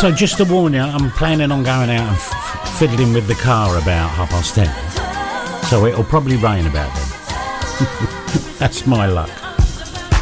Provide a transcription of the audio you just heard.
So just to warn you, I'm planning on going out and fiddling with the car about 10:30. So it'll probably rain about then. That's my luck.